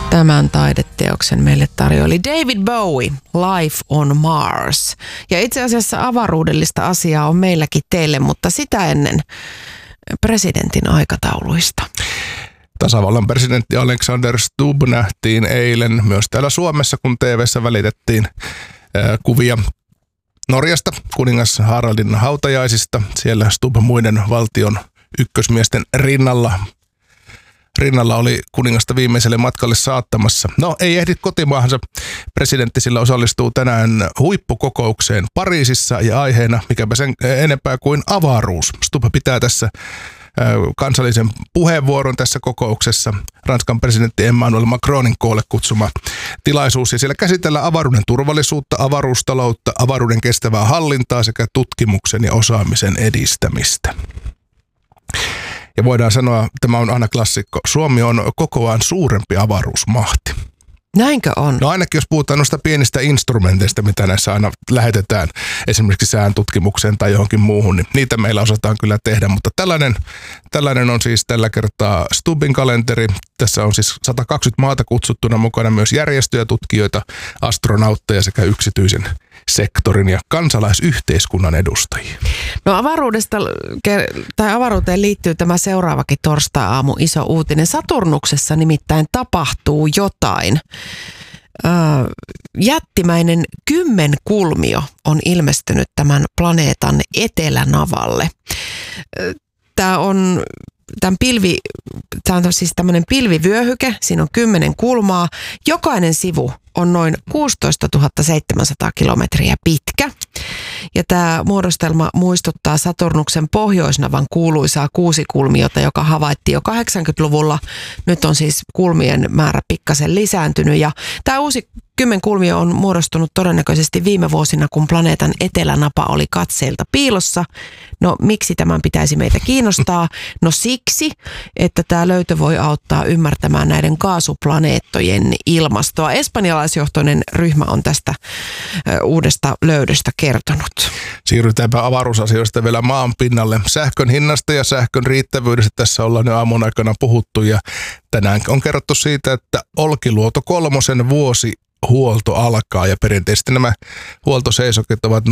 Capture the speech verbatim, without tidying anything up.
Tämän taideteoksen meille tarjoili David Bowie, Life on Mars. Ja itse asiassa avaruudellista asiaa on meilläkin teille, mutta sitä ennen presidentin aikatauluista. Tasavallan presidentti Alexander Stubb nähtiin eilen myös täällä Suomessa, kun T V:ssä välitettiin ää, kuvia Norjasta, kuningas Haraldin hautajaisista. Siellä Stubb muiden valtion ykkösmiesten rinnalla. Rinnalla oli kuningasta viimeiselle matkalle saattamassa. No, ei ehdi kotimaahansa. Presidentti sillä osallistuu tänään huippukokoukseen Pariisissa ja aiheena, mikäpä sen enempää kuin avaruus. Stubb pitää tässä kansallisen puheenvuoron tässä kokouksessa. Ranskan presidentti Emmanuel Macronin koolle kutsuma tilaisuus. Ja siellä käsitellään avaruuden turvallisuutta, avaruustaloutta, avaruuden kestävää hallintaa sekä tutkimuksen ja osaamisen edistämistä. Ja voidaan sanoa, tämä on aina klassikko, Suomi on kokoaan suurempi avaruusmahti. Näinkö on? No ainakin jos puhutaan noista pienistä instrumenteista, mitä näissä aina lähetetään esimerkiksi sään tutkimukseen tai johonkin muuhun, niin niitä meillä osataan kyllä tehdä. Mutta tällainen, tällainen on siis tällä kertaa Stubbin kalenteri. Tässä on siis sata kaksikymmentä maata kutsuttuna, mukana myös järjestöjä, tutkijoita, astronautteja sekä yksityisen sektorin ja kansalaisyhteiskunnan edustajia. No avaruudesta, tai avaruuteen liittyy tämä seuraavakin torstai-aamu iso uutinen. Saturnuksessa nimittäin tapahtuu jotain. Öö, jättimäinen kymmenkulmio on ilmestynyt tämän planeetan etelänavalle. Tämä on Tämän pilvi, tämä on siis tämmöinen pilvivyöhyke, siinä on kymmenen kulmaa. Jokainen sivu on noin kuusitoistatuhatta seitsemänsataa kilometriä pitkä. Ja tämä muodostelma muistuttaa Saturnuksen pohjoisnavan kuuluisaa kuusikulmiota, joka havaittiin jo kahdeksankymmentäluvulla. Nyt on siis kulmien määrä pikkasen lisääntynyt. Ja tämä uusi kymmenkulmio on muodostunut todennäköisesti viime vuosina, kun planeetan etelänapa oli katseilta piilossa. No miksi tämän pitäisi meitä kiinnostaa? No siksi, että tämä löytö voi auttaa ymmärtämään näiden kaasuplaneettojen ilmastoa. Espanjalaisjohtoinen ryhmä on tästä uudesta löydöstä kertonut. Siirrytäänpä avaruusasioista vielä maan pinnalle. Sähkön hinnasta ja sähkön riittävyydestä tässä ollaan jo aamun aikana puhuttu ja tänään on kerrottu siitä, että Olkiluoto kolmosen vuosi huolto alkaa ja perinteisesti nämä huoltoseisokit ovat